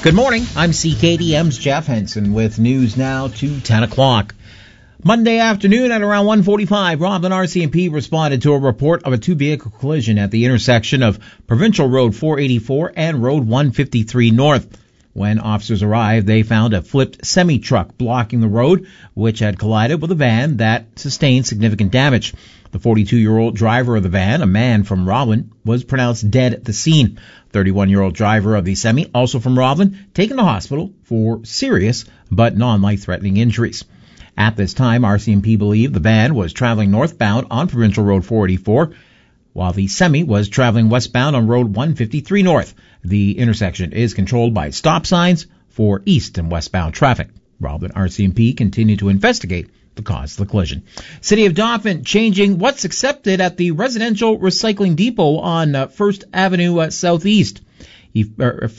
Good morning. I'm CKDM's Jeff Henson with news now to 10 o'clock. Monday afternoon at around 1:45, Roblin RCMP responded to a report of a two-vehicle collision at the intersection of Provincial Road 484 and Road 153 North. When officers arrived, they found a flipped semi-truck blocking the road, which had collided with a van that sustained significant damage. The 42-year-old driver of the van, a man from Roblin, was pronounced dead at the scene. 31-year-old driver of the semi, also from Roblin, taken to hospital for serious but non-life-threatening injuries. At this time, RCMP believed the van was traveling northbound on Provincial Road 484, while the semi was traveling westbound on Road 153 North. The intersection is controlled by stop signs for east and westbound traffic. Roblin RCMP continued to investigate the cause of the collision. City of Dauphin changing what's accepted at the residential recycling depot on First Avenue Southeast. Make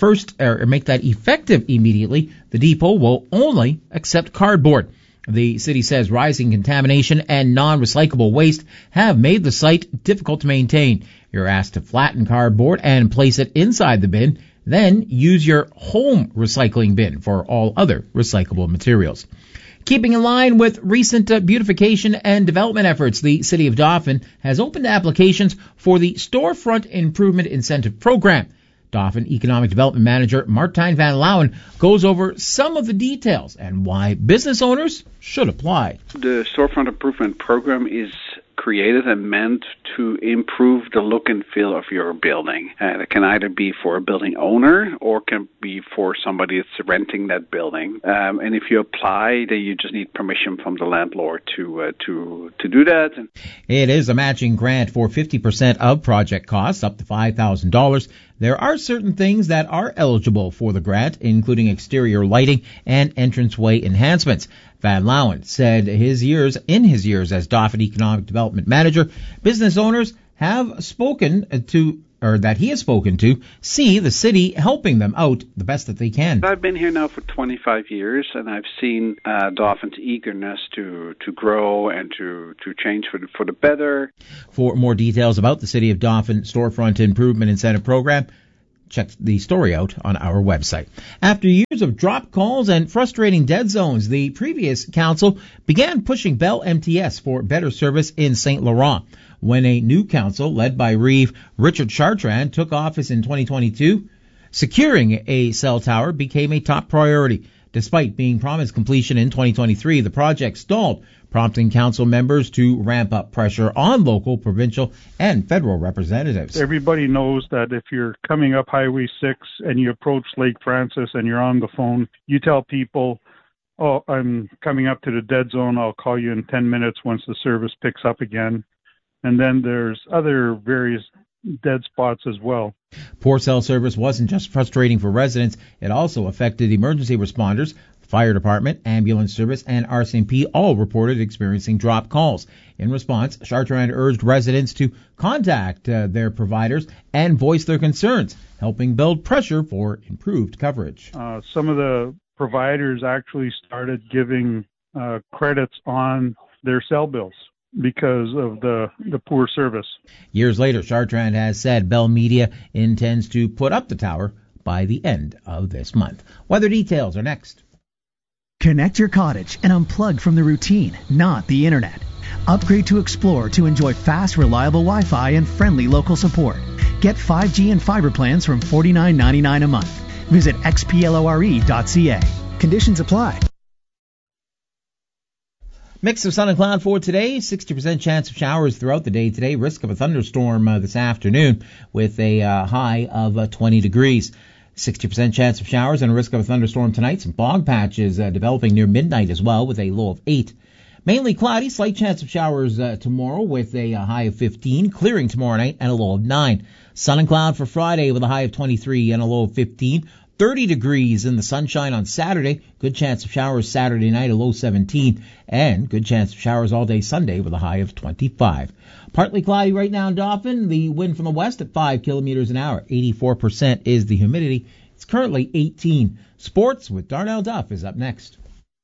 that effective immediately. The depot will only accept cardboard. The city says rising contamination and non-recyclable waste have made the site difficult to maintain. You're asked to flatten cardboard and place it inside the bin, then use your home recycling bin for all other recyclable materials. Keeping in line with recent beautification and development efforts, the City of Dauphin has opened applications for the Storefront Improvement Incentive Program. Dauphin Economic Development Manager Martijn van Lauwen goes over some of the details and why business owners should apply. The Storefront Improvement Program is created and meant to improve the look and feel of your building. It can either be for a building owner or can be for somebody that's renting that building. And if you apply, then you just need permission from the landlord to do that. It is a matching grant for 50% of project costs, up to $5,000. There are certain things that are eligible for the grant, including exterior lighting and entranceway enhancements. Van Lauwen said in his years as Dauphin Economic Development Manager, business owners have spoken to see the city helping them out the best that they can. I've been here now for 25 years, and I've seen Dauphin's eagerness to grow and to change for the better. For more details about the City of Dauphin Storefront Improvement Incentive Program, check the story out on our website. After years of drop calls and frustrating dead zones, the previous council began pushing Bell MTS for better service in St. Laurent. When a new council, led by Reeve Richard Chartrand, took office in 2022, securing a cell tower became a top priority. Despite being promised completion in 2023, the project stalled, prompting council members to ramp up pressure on local, provincial, and federal representatives. Everybody knows that if you're coming up Highway 6 and you approach Lake Francis and you're on the phone, you tell people, oh, I'm coming up to the dead zone, I'll call you in 10 minutes once the service picks up again. And then there's other various dead spots as well. Poor cell service wasn't just frustrating for residents, it also affected emergency responders. Fire department, ambulance service, and RCMP all reported experiencing drop calls. In response, Chartrand urged residents to contact their providers and voice their concerns, helping build pressure for improved coverage. Some of the providers actually started giving credits on their cell bills because of the poor service. Years later, Chartrand has said Bell Media intends to put up the tower by the end of this month. Weather details are next. Connect your cottage and unplug from the routine, not the internet. Upgrade to Explore to enjoy fast, reliable Wi-Fi and friendly local support. Get 5G and fiber plans from $49.99 a month. Visit xplore.ca. Conditions apply. Mix of sun and cloud for today. 60% chance of showers throughout the day today. Risk of a thunderstorm this afternoon with a high of 20 degrees. 60% chance of showers and a risk of a thunderstorm tonight. Some fog patches developing near midnight as well with a low of 8. Mainly cloudy, slight chance of showers tomorrow with a high of 15. Clearing tomorrow night and a low of 9. Sun and cloud for Friday with a high of 23 and a low of 15. 30 degrees in the sunshine on Saturday. Good chance of showers Saturday night, a low 17. And good chance of showers all day Sunday with a high of 25. Partly cloudy right now in Dauphin. The wind from the west at 5 kilometers an hour. 84% is the humidity. It's currently 18. Sports with Darnell Duff is up next.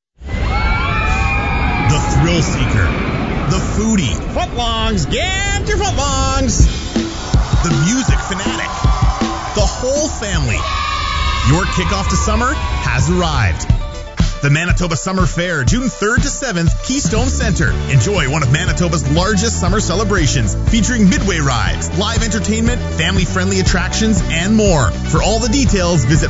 The thrill seeker. The foodie. Footlongs, get your footlongs. The music fanatic. The whole family. Your kickoff to summer has arrived. The Manitoba Summer Fair, June 3rd to 7th, Keystone Center. Enjoy one of Manitoba's largest summer celebrations, featuring midway rides, live entertainment, family-friendly attractions, and more. For all the details, visit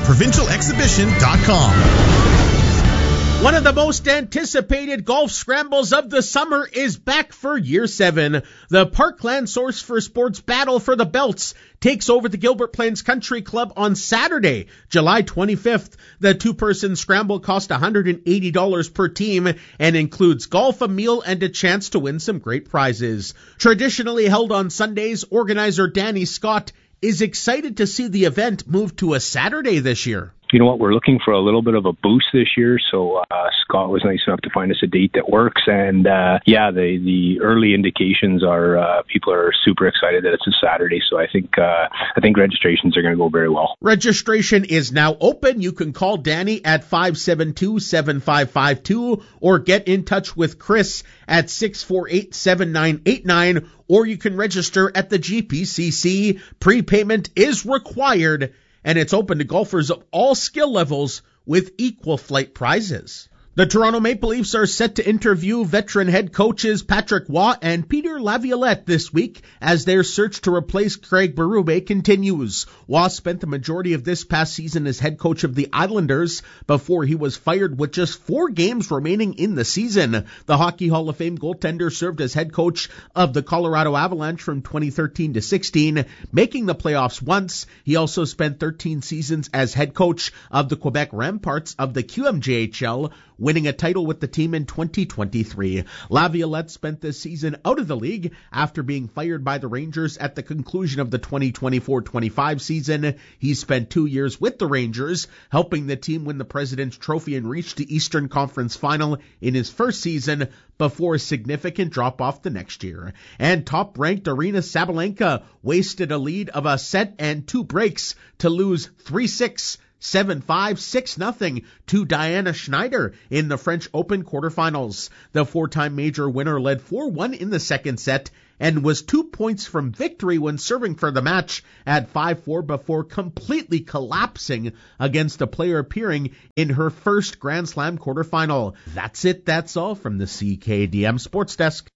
provincialexhibition.com. One of the most anticipated golf scrambles of the summer is back for year 7. The Parkland Source for Sports Battle for the Belts takes over the Gilbert Plains Country Club on Saturday, July 25th. The two-person scramble costs $180 per team and includes golf, a meal, and a chance to win some great prizes. Traditionally held on Sundays, organizer Danny Scott is excited to see the event move to a Saturday this year. You know what, we're looking for a little bit of a boost this year, so Scott was nice enough to find us a date that works, and the early indications are people are super excited that it's a Saturday, so I think registrations are going to go very well. Registration is now open. You can call Danny at 572-7552 or get in touch with Chris at 648-7989, or you can register at the GPCC. Prepayment is required, and it's open to golfers of all skill levels with equal flight prizes. The Toronto Maple Leafs are set to interview veteran head coaches Patrick Waugh and Peter Laviolette this week as their search to replace Craig Berube continues. Waugh spent the majority of this past season as head coach of the Islanders before he was fired with just 4 games remaining in the season. The Hockey Hall of Fame goaltender served as head coach of the Colorado Avalanche from 2013 to 16, making the playoffs once. He also spent 13 seasons as head coach of the Quebec Ramparts of the QMJHL, winning a title with the team in 2023. Laviolette spent this season out of the league after being fired by the Rangers at the conclusion of the 2024-25 season. He spent 2 years with the Rangers, helping the team win the President's Trophy and reach the Eastern Conference Final in his first season before a significant drop-off the next year. And top-ranked Aryna Sabalenka wasted a lead of a set and 2 breaks to lose 3-6, 7-5, 6-0 to Diana Schneider in the French Open quarterfinals. The 4-time major winner led 4-1 in the second set and was 2 points from victory when serving for the match at 5-4 before completely collapsing against a player appearing in her first Grand Slam quarterfinal. That's it. That's all from the CKDM Sports Desk.